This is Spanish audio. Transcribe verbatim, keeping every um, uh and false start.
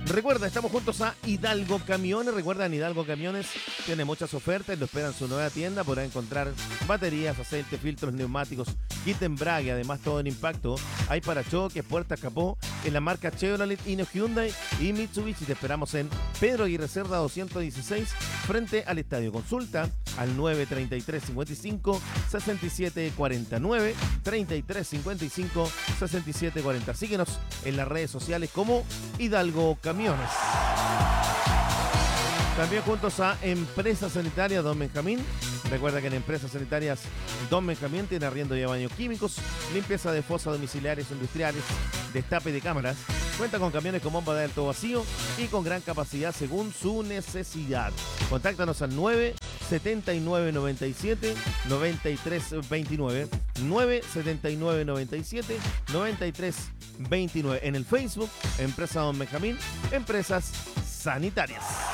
Recuerda, estamos juntos a Hidalgo Camiones. Recuerda, Hidalgo Camiones tiene muchas ofertas. Lo esperan en su nueva tienda. Podrá encontrar baterías, aceite, filtros, neumáticos, kit de embrague. Además, todo en impacto. Hay parachoques, puertas, capó en la marca Chevrolet, Hino, Hyundai y Mitsubishi. Te esperamos en Pedro Aguirre Cerda doscientos dieciséis, frente al estadio. Consulta al nueve treinta y tres cincuenta y cinco sesenta y siete cuarenta. nueve treinta y tres cincuenta y cinco sesenta y siete cuarenta. Síguenos en las redes sociales como Hidalgo Camiones. También juntos a Empresas Sanitarias Don Benjamín. Recuerda que en Empresas Sanitarias Don Benjamín tiene arriendo de baños químicos, limpieza de fosas domiciliares industriales, destape de cámaras. Cuenta con camiones con bomba de alto vacío y con gran capacidad según su necesidad. Contáctanos al nueve setenta y nueve noventa y siete noventa y tres veintinueve. nueve setenta y nueve noventa y siete noventa y tres veintinueve. En el Facebook, Empresa Don Benjamín, Empresas Sanitarias.